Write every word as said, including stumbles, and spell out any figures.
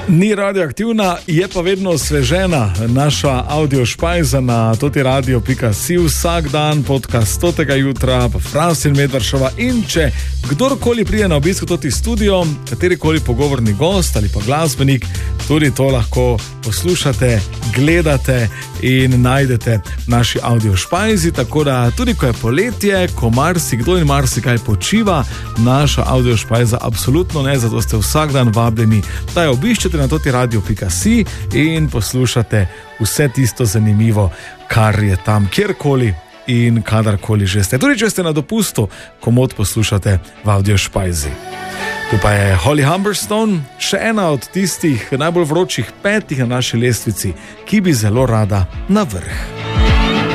Ni radioaktivna, je pa vedno osvežena naša audio špajza na totiradio pika si vsak dan, podcast stotega jutra, pa Franci in Medvaršova. In če kdorkoli pride na obisk v toti studio, katerikoli pogovorni gost ali pa glasbenik, tudi to lahko poslušate, gledate in najdete v naši audio špajzi. Tako da tudi ko je poletje, ko marsikdo in marsikaj počiva, naša audio špajza absolutno ne, zato ste vsak dan vabljeni, da jo obiščete na totiradio pika si in poslušate vse tisto zanimivo, kar je tam kjerkoli in kadarkoli že ste. Tudi če ste na dopustu, komod poslušate v audio špajzi. Tu pa je Holly Humberstone, še ena od tistih najbolj vročih petih na naši lestvici, ki bi zelo rada na vrh.